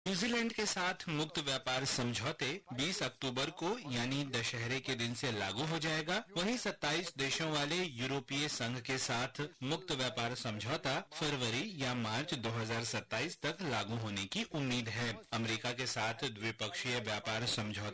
New Zealand के साथ मुक्त व्यापार समझौते 20 अक्टूबर को यानी दशहरे के दिन से लागू हो जाएगा। वहीं 27 देशों वाले यूरोपीय संघ के साथ मुक्त व्यापार समझौता फरवरी या मार्च 2027 तक लागू होने की उम्मीद है। अमेरिका के साथ द्विपक्षीय व्यापार समझौते